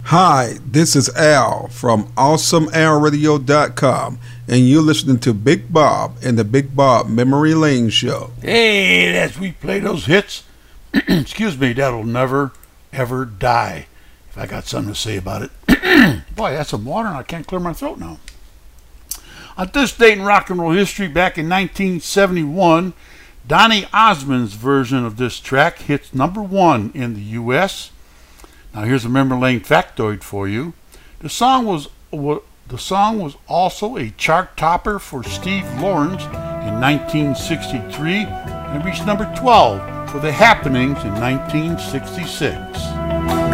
Hi, this is Al from AwesomeAlRadio.com, and you're listening to Big Bob and the Big Bob Memory Lane Show. Hey, as we play those hits, excuse me, that'll never, ever die. If I got something to say about it. Boy, I had some water and I can't clear my throat now. On this date in rock and roll history, back in 1971, Donny Osmond's version of this track hits number 1 in the U.S. Now here's a memory lane factoid for you. The song was also a chart topper for Steve Lawrence in 1963 and reached number 12 for The Happenings in 1966.